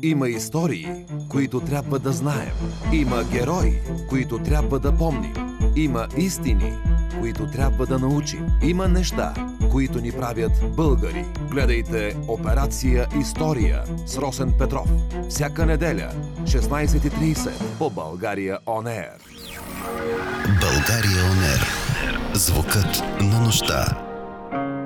Има истории, които трябва да знаем. Има герои, които трябва да помним. Има истини, които трябва да научим. Има неща, които ни правят българи. Гледайте Операция История с Росен Петров. Всяка неделя, 16:30 по България On Air. България On Air. Звукът на нощта.